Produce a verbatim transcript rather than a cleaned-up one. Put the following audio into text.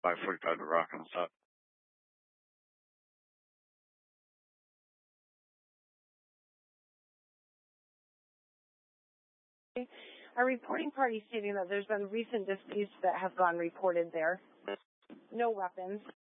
five forty-five to rock and stop. Our reporting party stating that there's been recent disputes that have gone reported there. No weapons.